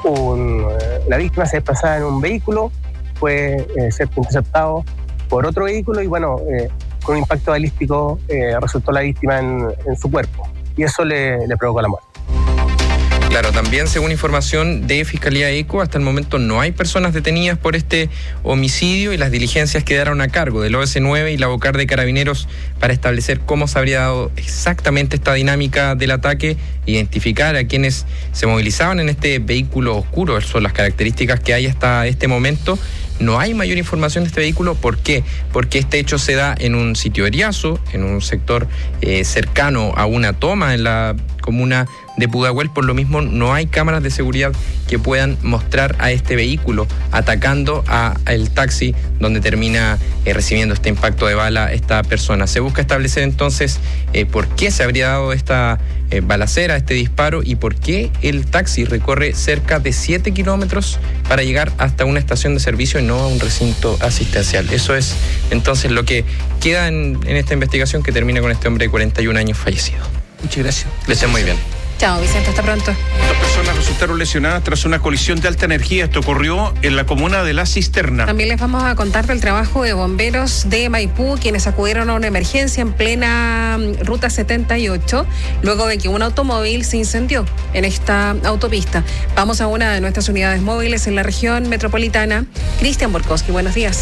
la víctima se desplazaba en un vehículo, fue ser interceptado por otro vehículo y con un impacto balístico resultó la víctima en su cuerpo y eso le provocó la muerte. Claro, también según información de Fiscalía ECO, hasta el momento no hay personas detenidas por este homicidio y las diligencias quedaron a cargo del OS9 y la Bocar de Carabineros para establecer cómo se habría dado exactamente esta dinámica del ataque, identificar a quienes se movilizaban en este vehículo oscuro. Son las características que hay hasta este momento. No hay mayor información de este vehículo. ¿Por qué? Porque este hecho se da en un sitio de Riazo, en un sector cercano a una toma en la comuna de Pudahuel. Por lo mismo, no hay cámaras de seguridad que puedan mostrar a este vehículo atacando al taxi donde termina recibiendo este impacto de bala esta persona. Se busca establecer entonces por qué se habría dado esta balacera, este disparo, y por qué el taxi recorre cerca de 7 kilómetros para llegar hasta una estación de servicio y no a un recinto asistencial. Eso es entonces lo que queda en esta investigación que termina con este hombre de 41 años fallecido. Muchas gracias. Que estén muy bien. Chao, Vicente, hasta pronto. 2 personas resultaron lesionadas tras una colisión de alta energía. Esto ocurrió en la comuna de La Cisterna. También les vamos a contar del trabajo de bomberos de Maipú, quienes acudieron a una emergencia en plena ruta 78, luego de que un automóvil se incendió en esta autopista. Vamos a una de nuestras unidades móviles en la región metropolitana. Cristian Borkowski, buenos días.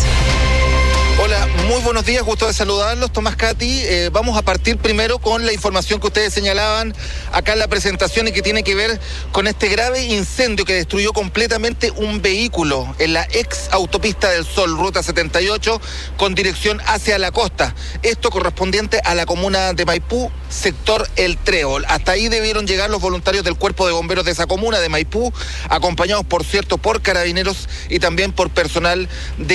Hola, muy buenos días, gusto de saludarlos, Tomás Cati. Vamos a partir primero con la información que ustedes señalaban acá en la presentación y que tiene que ver con este grave incendio que destruyó completamente un vehículo en la ex autopista del Sol, ruta 78, con dirección hacia la costa. Esto correspondiente a la comuna de Maipú, sector El Trébol. Hasta ahí debieron llegar los voluntarios del cuerpo de bomberos de esa comuna de Maipú, acompañados, por cierto, por carabineros y también por personal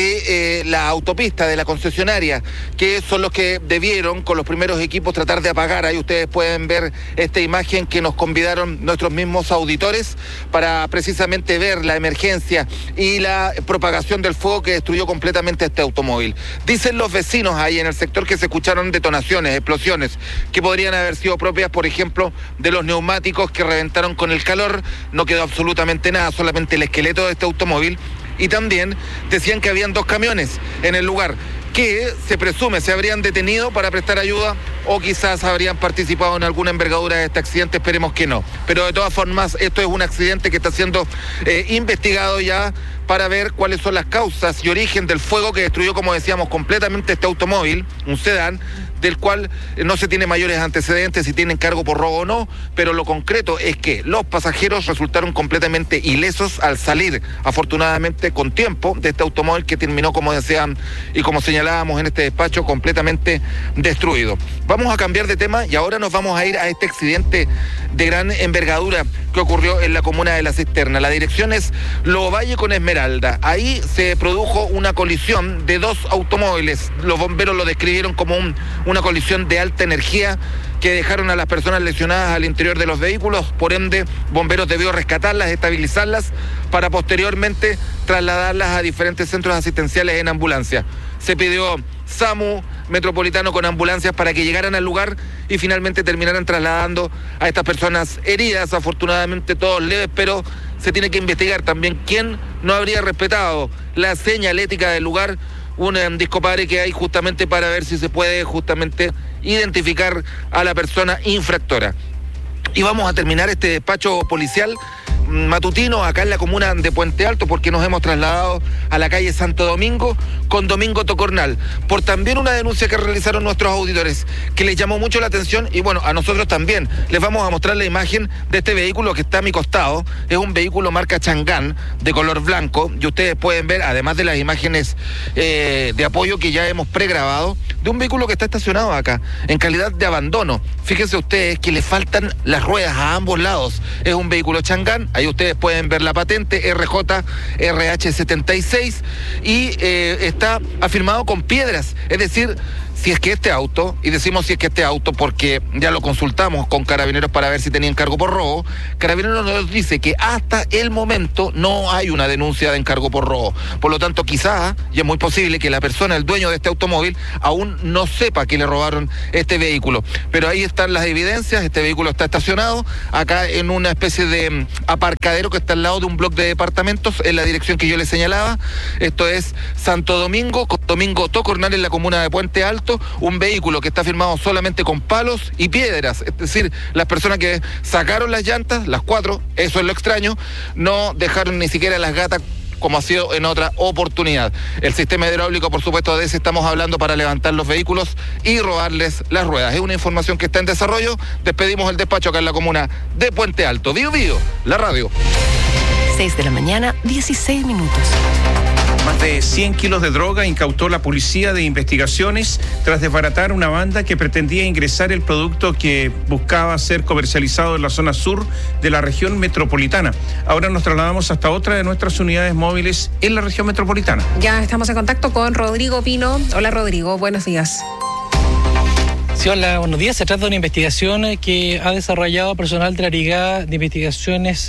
de la autopista, de la concesionaria, que son los que debieron con los primeros equipos tratar de apagar. Ahí ustedes pueden ver esta imagen que nos convidaron nuestros mismos auditores para precisamente ver la emergencia y la propagación del fuego que destruyó completamente este automóvil. Dicen los vecinos ahí en el sector que se escucharon detonaciones, explosiones, que podrían haber sido propias, por ejemplo, de los neumáticos que reventaron con el calor. No quedó absolutamente nada, solamente el esqueleto de este automóvil. Y también decían que habían 2 camiones en el lugar que se presume se habrían detenido para prestar ayuda o quizás habrían participado en alguna envergadura de este accidente, esperemos que no. Pero de todas formas, esto es un accidente que está siendo investigado ya para ver cuáles son las causas y origen del fuego que destruyó, como decíamos, completamente este automóvil, un sedán, del cual no se tiene mayores antecedentes si tienen cargo por robo o no, pero lo concreto es que los pasajeros resultaron completamente ilesos al salir, afortunadamente con tiempo, de este automóvil que terminó, como decían y como señalábamos en este despacho, completamente destruido. Vamos a cambiar de tema y ahora nos vamos a ir a este accidente de gran envergadura que ocurrió en la comuna de La Cisterna. La dirección es Lovalle con Esmeralda. Ahí se produjo una colisión de 2 automóviles. Los bomberos lo describieron como una colisión de alta energía que dejaron a las personas lesionadas al interior de los vehículos. Por ende, bomberos debió rescatarlas, estabilizarlas para posteriormente trasladarlas a diferentes centros asistenciales en ambulancia. Se pidió SAMU metropolitano con ambulancias para que llegaran al lugar y finalmente terminaran trasladando a estas personas heridas, afortunadamente todos leves, pero se tiene que investigar también quién no habría respetado la señalética del lugar, un discopadre que hay justamente para ver si se puede justamente identificar a la persona infractora. Y vamos a terminar este despacho policial matutino acá en la comuna de Puente Alto, porque nos hemos trasladado a la calle Santo Domingo con Domingo Tocornal, por también una denuncia que realizaron nuestros auditores, que les llamó mucho la atención, y bueno, a nosotros también. Les vamos a mostrar la imagen de este vehículo que está a mi costado. Es un vehículo marca Changán, de color blanco, y ustedes pueden ver, además de las imágenes de apoyo que ya hemos pregrabado, de un vehículo que está estacionado acá, en calidad de abandono. Fíjense ustedes que le faltan las ruedas a ambos lados. Es un vehículo Changán. Ahí ustedes pueden ver la patente RJ RH76 y está afirmado con piedras, es decir, si es que este auto, y decimos si es que este auto porque ya lo consultamos con Carabineros para ver si tenían encargo por robo, Carabineros nos dice que hasta el momento no hay una denuncia de encargo por robo. Por lo tanto, quizás, y es muy posible que la persona, el dueño de este automóvil, aún no sepa que le robaron este vehículo. Pero ahí están las evidencias, este vehículo está estacionado acá en una especie de aparcadero que está al lado de un bloque de departamentos en la dirección que yo les señalaba. Esto es Santo Domingo, Domingo Tocornal, en la comuna de Puente Alto, un vehículo que está firmado solamente con palos y piedras, es decir, las personas que sacaron las llantas, las 4, eso es lo extraño, no dejaron ni siquiera las gatas como ha sido en otra oportunidad. El sistema hidráulico, por supuesto, de ese estamos hablando para levantar los vehículos y robarles las ruedas. Es una información que está en desarrollo. Despedimos el despacho acá en la comuna de Puente Alto. Bio Bio, la radio. 6 de la mañana, 16 minutos. Más de 100 kilos de droga incautó la Policía de Investigaciones tras desbaratar una banda que pretendía ingresar el producto que buscaba ser comercializado en la zona sur de la región metropolitana. Ahora nos trasladamos hasta otra de nuestras unidades móviles en la región metropolitana. Ya estamos en contacto con Rodrigo Pino. Hola Rodrigo, buenos días. Sí, hola, buenos días. Se trata de una investigación que ha desarrollado personal de la Brigada de Investigaciones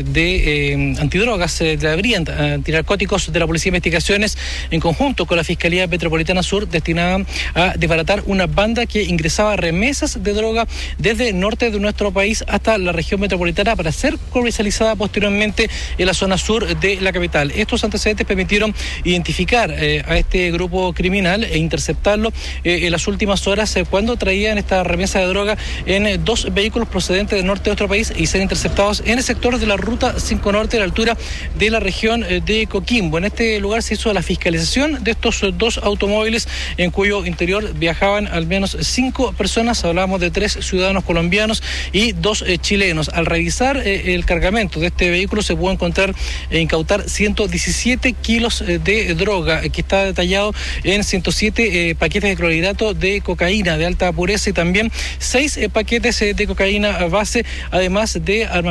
de Antidrogas, de la Brigada Antinarcóticos de la Policía de Investigaciones, en conjunto con la Fiscalía Metropolitana Sur, destinada a desbaratar una banda que ingresaba remesas de droga desde el norte de nuestro país hasta la región metropolitana para ser comercializada posteriormente en la zona sur de la capital. Estos antecedentes permitieron identificar a este grupo criminal e interceptarlo en las últimas horas cuando traían esta remesa de droga en 2 vehículos procedentes del norte de nuestro país y ser interceptados en el sector de la Ruta 5 Norte a la altura de la región de Coquimbo. En este lugar se hizo la fiscalización de estos 2 automóviles en cuyo interior viajaban al menos 5 personas. Hablamos de 3 ciudadanos colombianos y 2 chilenos. Al revisar el cargamento de este vehículo se pudo encontrar e incautar 117 kilos de droga, que está detallado en 107 paquetes de clorhidrato de cocaína de alta pureza y también 6 paquetes de cocaína base, además de armamento